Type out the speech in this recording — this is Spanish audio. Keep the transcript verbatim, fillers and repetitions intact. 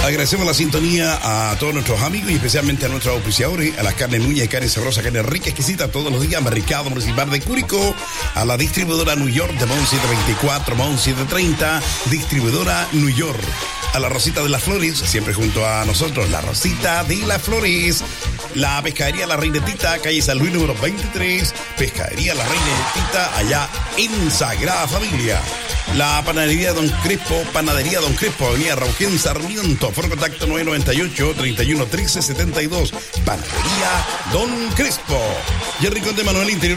Agradecemos la sintonía a todos nuestros amigos y especialmente a nuestros auspiciadores, a las carnes Núñez y carnes sabrosas, carnes ricas, exquisitas todos los días, Mercado Municipal de Curicó, a la distribuidora New York de Mon siete veinticuatro, Mon siete treinta, distribuidora New York, a la Rosita de las Flores, siempre junto a nosotros, la Rosita de las Flores, la Pescadería La Reinetita, calle San Luis número veintitrés, Pescadería La Reinetita, allá en Sagrada Familia. La Panadería Don Crespo, Panadería Don Crespo, Avenida Rauquén Sarmiento, por contacto nueve noventa y ocho, treinta y uno, trece, setenta y dos. Panadería Don Crespo. Y el Rincón de Manuel Interior